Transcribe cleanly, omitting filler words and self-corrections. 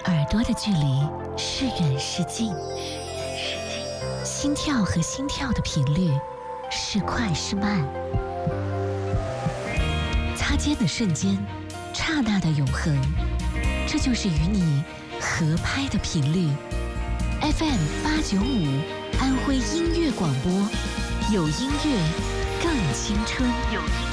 耳朵的距离是远是近，心跳和心跳的频率是快是慢，擦肩的瞬间，刹那的永恒，这就是与你合拍的频率。FM895安徽音乐广播，有音乐更青春。